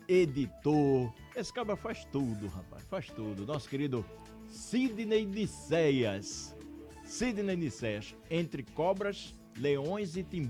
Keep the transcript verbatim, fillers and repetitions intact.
editor. Esse cabra faz tudo, rapaz, faz tudo. Nosso querido Sidney Nicéias. Sidney Nicéias, entre cobras, leões e timbres.